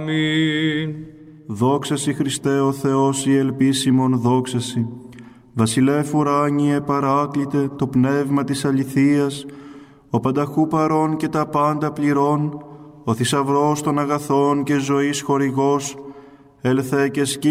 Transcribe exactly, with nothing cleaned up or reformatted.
Αμήν. Δόξα σοι Χριστέ ο Θεός η ελπίσιμον δόξα σοι. Βασιλεύ ουράνιε παράκλητε το πνεύμα της αληθείας, ο πανταχού παρών και τα πάντα πληρών, ο θησαυρός των αγαθών και ζωής χορηγός, ελθέ και